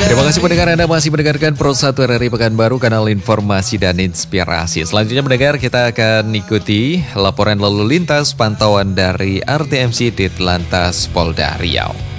Terima kasih pendengar, Anda masih mendengarkan Pro 1 RRI Pekanbaru, kanal informasi dan inspirasi. Selanjutnya mendengar, kita akan ikuti laporan lalu lintas pantauan dari RTMC Ditlantas Polda Riau.